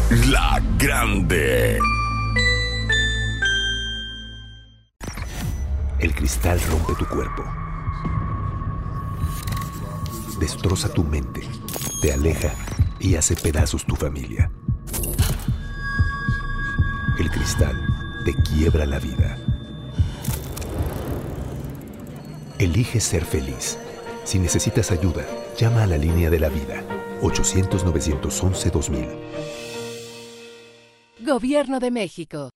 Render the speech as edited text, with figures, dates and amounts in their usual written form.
La Grande. El cristal rompe tu cuerpo, destroza tu mente, te aleja y hace pedazos tu familia. El cristal te quiebra la vida. Elige ser feliz. Si necesitas ayuda, llama a la línea de la vida, 800-911-2000. Gobierno de México.